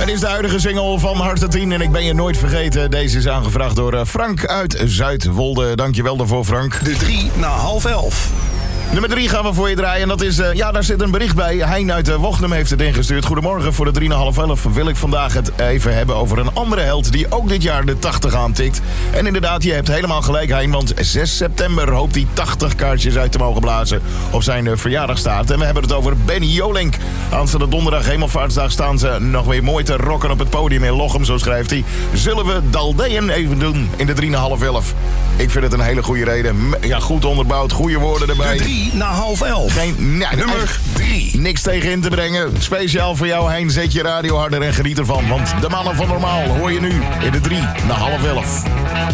Het is de huidige single van Harte 10 en ik ben je nooit vergeten. Deze is aangevraagd door Frank uit Zuidwolde. Dankjewel daarvoor, Frank. De 3 na 10:30. Nummer 3 gaan we voor je draaien. En dat is, daar zit een bericht bij. Hein uit Wochnum heeft het ingestuurd. Goedemorgen, voor de 3 na 10:30 wil ik vandaag het even hebben over een andere held die ook dit jaar de 80 aantikt. En inderdaad, je hebt helemaal gelijk, Hein, want 6 september hoopt hij 80 kaartjes uit te mogen blazen op zijn verjaardagstaart. En we hebben het over Benny Jolink. Aanstaande donderdag, Hemelvaartsdag, staan ze nog weer mooi te rocken op het podium in Lochem, zo schrijft hij. Zullen we Daldeën even doen in de 3 na 10:30? Ik vind het een hele goede reden. Ja, goed onderbouwd, goede woorden erbij. De 3 na 10:30. Nummer 3. Niks tegen in te brengen. Speciaal voor jou, Hein. Zet je radio harder en geniet ervan. Want de mannen van Normaal hoor je nu in de 3 na 10:30.